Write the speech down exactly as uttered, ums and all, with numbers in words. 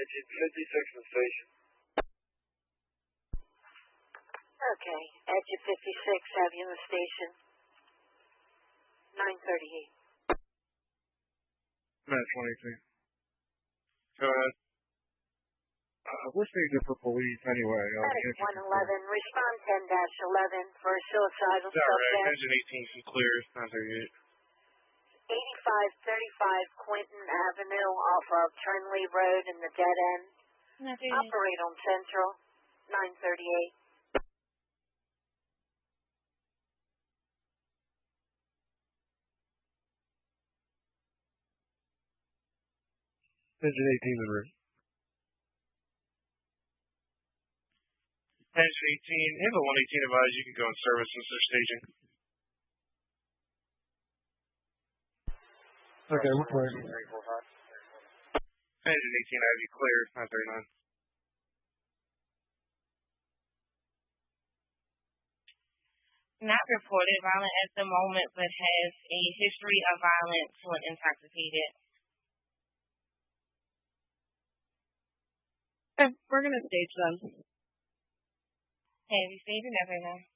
Engine fifty-six in the station. Okay, Engine fifty-six, have you in the station. nine thirty-eight. Match one eighteen. Go ahead. Uh, we're staging for police anyway. Medic one eleven, respond ten dash eleven for a suicidal subject. Right. Engine eighteen can clear, nine thirty-eight. eighty-five thirty-five Quinton Avenue off of Turnley Road in the dead end. Operate on Central, nine thirty-eight. Engine eighteen en route. Engine eighteen, Handle one eighteen advise you can go in service since they're staging. Okay, we're clear. Engine eighteen, I have you clear, nine thirty-nine. Not reported violent at the moment, but has a history of violence when intoxicated. Okay, we're going to stage them. Hey, we staged everyone.